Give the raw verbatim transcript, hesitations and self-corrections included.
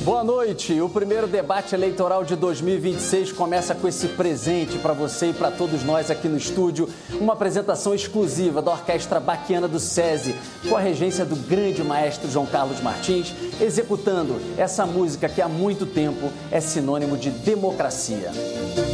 Boa noite. O primeiro debate eleitoral de dois mil e vinte e seis começa com esse presente para você e para todos nós aqui no estúdio. Uma apresentação exclusiva da Orquestra Baquiana do SESI, com a regência do grande maestro João Carlos Martins, executando essa música que há muito tempo é sinônimo de democracia.